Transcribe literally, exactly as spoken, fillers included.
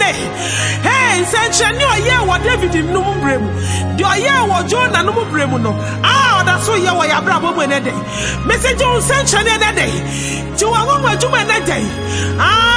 Hey, Sanchani or ye what David in no brem. Do ye what John and no brem no. Ah, that's so ye were your bravo when a day. Message on Sanchani a day. To a woman to a day. Ah.